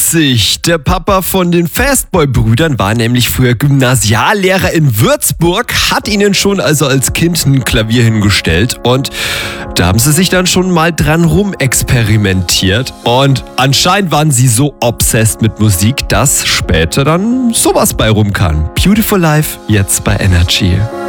witzig. Der Papa von den Fastboy-Brüdern war nämlich früher Gymnasiallehrer in Würzburg, hat ihnen schon also als Kind ein Klavier hingestellt und da haben sie sich dann schon mal dran rumexperimentiert. Und anscheinend waren sie so obsessed mit Musik, dass später dann sowas bei rumkam. Beautiful Life, jetzt bei Energy.